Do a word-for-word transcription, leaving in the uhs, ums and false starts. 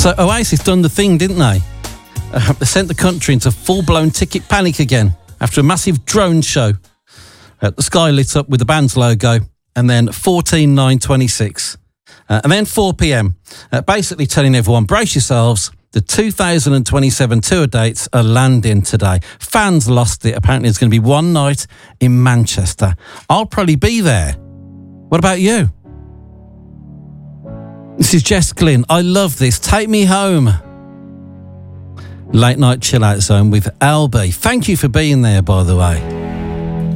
So Oasis done the thing, didn't they? Uh, they sent the country into full-blown ticket panic again after a massive drone show. Uh, the sky lit up with the band's logo, and then fourteen nine twenty-six. Uh, and then four p.m, uh, basically telling everyone, brace yourselves, the two thousand twenty-seven tour dates are landing today. Fans lost it. Apparently it's going to be one night in Manchester. I'll probably be there. What about you? This is Jess Glynn. I love this. Take me home. Late night chill out zone with L B. Thank you for being there, by the way.